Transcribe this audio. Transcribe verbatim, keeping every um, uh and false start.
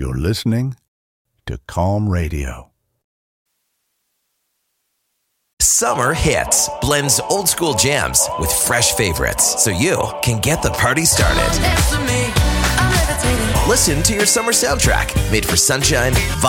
You're listening to Calm Radio. Summer Hits blends old school jams with fresh favorites so you can get the party started. Listen to your summer soundtrack made for sunshine, vibes,